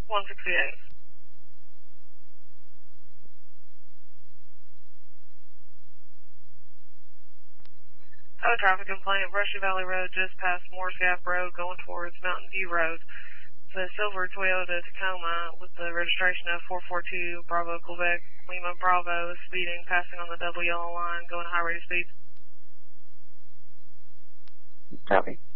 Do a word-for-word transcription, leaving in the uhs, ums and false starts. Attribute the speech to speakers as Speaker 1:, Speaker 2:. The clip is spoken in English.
Speaker 1: one sixty-eight. I have a traffic complaint, Brushy Valley Road, just past Morse Gap Road, going towards Mountain View Road. The silver Toyota Tacoma with the registration of four four two Bravo Quebec Lima Bravo is speeding, passing on the double yellow line, going high rate of speed.
Speaker 2: Copy.